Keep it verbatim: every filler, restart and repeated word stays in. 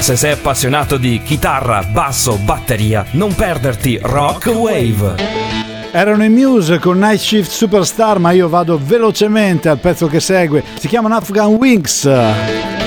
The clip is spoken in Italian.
Se sei appassionato di chitarra, basso, batteria, non perderti Rock Wave. Erano i Muse con Night Shift Superstar, ma io vado velocemente al pezzo che segue. Si chiamano Afghan Wings.